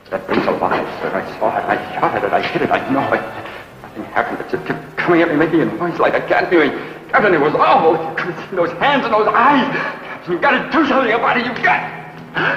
That thing's alive, sir. I saw it. I shot at it. I hit it. I know it. Nothing happened. It just kept coming at me, making a noise like a cat doing. Captain, it was awful. You could have seen those hands and those eyes. Captain, you've got to do something about it. You've got...